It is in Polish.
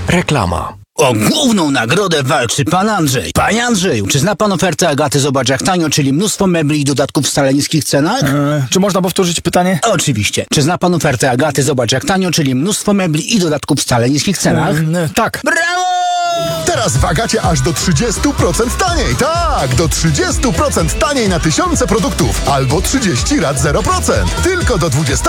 Reklama. O główną nagrodę walczy pan Andrzej. Panie Andrzeju, czy zna pan ofertę Agaty Zobacz jak tanio, czyli mnóstwo mebli i dodatków w wcale niskich cenach? Czy można powtórzyć pytanie? Oczywiście. Czy zna pan ofertę Agaty Zobacz jak tanio, czyli mnóstwo mebli i dodatków w wcale niskich cenach? Tak. Brawo! Teraz w Agacie aż do 30% taniej. Tak, do 30% taniej na tysiące produktów. Albo 30 rat 0%. Tylko do 20